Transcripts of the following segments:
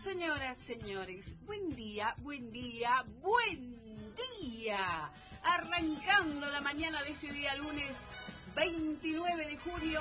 Señoras, señores, buen día, buen día, buen día. Arrancando la mañana de este día lunes 29 de junio,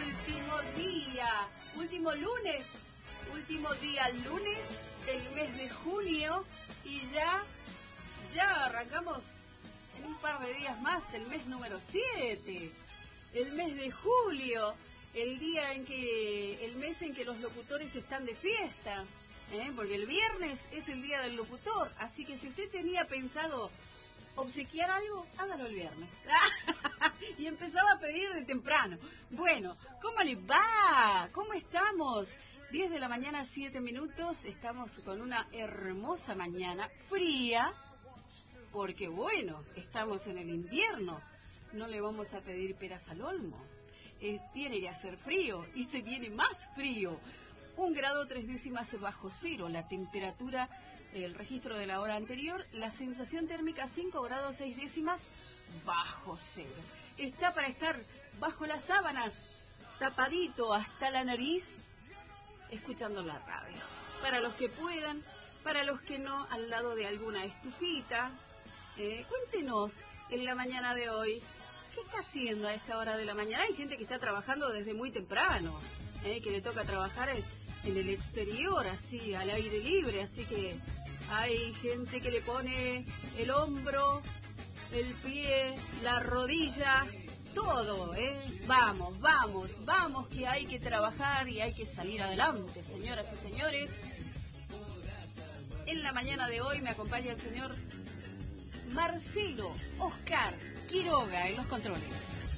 último día lunes del mes de junio y ya arrancamos en un par de días más el mes número 7, el mes de julio. El mes en que los locutores están de fiesta, porque el viernes es el día del locutor, así que si usted tenía pensado obsequiar algo, hágalo el viernes. Y empezaba a pedir de temprano. Bueno, ¿cómo le va? ¿Cómo estamos? 10 de la mañana, 7 minutos, estamos con una hermosa mañana, fría, porque bueno, estamos en el invierno, no le vamos a pedir peras al olmo. Tiene que hacer frío y se viene más frío. 1 grado 3 décimas bajo cero la temperatura, el registro de la hora anterior. La sensación térmica 5 grados 6 décimas bajo cero. Está para estar bajo las sábanas, tapadito hasta la nariz, escuchando la radio. Para los que puedan, para los que no, al lado de alguna estufita. Cuéntenos en la mañana de hoy, ¿qué está haciendo a esta hora de la mañana? Hay gente que está trabajando desde muy temprano, que le toca trabajar en el exterior, así, al aire libre, así que hay gente que le pone el hombro, el pie, la rodilla, todo, Vamos, que hay que trabajar y hay que salir adelante, señoras y señores. En la mañana de hoy me acompaña el señor Marcelo Oscar Quiroga en los controles.